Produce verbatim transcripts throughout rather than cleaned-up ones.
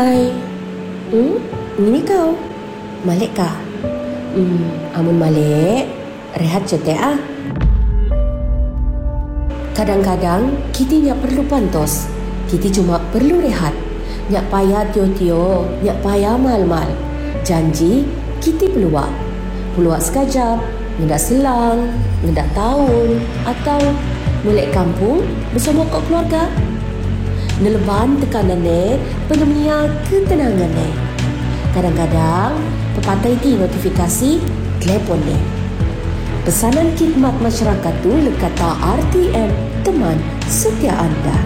Hai. Hmm, ini kau. Malik kah? Hmm, amun Malik, rehat cetek ah. Kadang-kadang kita nyak perlu pantos. Kita cuma perlu rehat. Nyak payah tio-tio, nyak payah mal-mal. Janji kita peluak. Peluak sekejap, ngedak selang, ngedak tahun, atau molek kampung bersama kau keluarga. Neleban tekanan ne, penemia ketenangan ne. Kadang-kadang pepatai ti notifikasi telepon ne. Pesanan khidmat masyarakat tu lekata R T M, teman setia anda.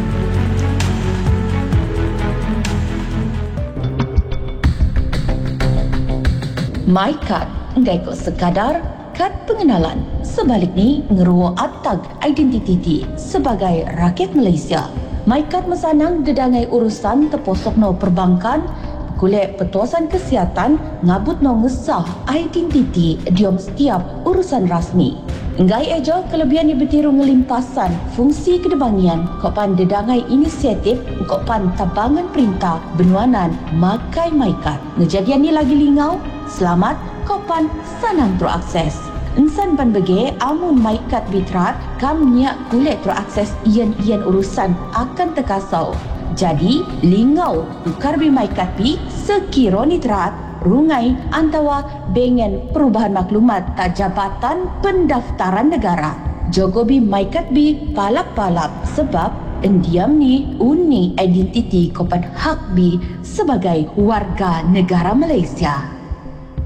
MyKad enggak ikut sekadar kad pengenalan. Sebalik ni ngeruo atag identiti sebagai rakyat Malaysia. MyKad mesanang gedangai urusan terposok no perbankan, kulit petuasan kesihatan, ngabut no ngesah identiti diom setiap urusan rasmi. Enggai ejo kelebihan yang bertiru ngelimpasan fungsi kedebangian kok pan dedangai inisiatif kok pan tabangan perintah benuanan makai MyKad. Ngejadian ni lagi lingau, selamat kok pan sanang terakses. Insan pan bege amun MyKad bitrat kam nyak kulit terakses ian-ian urusan akan terkasau. Jadi, lingau tukar bi MyKad pi sekiro nitrat rungai antawa bengen perubahan maklumat tak Jabatan Pendaftaran Negara. Jogo bi MyKad bi palap-palap sebab endiam ni uni identiti kopan hak bi sebagai warga negara Malaysia.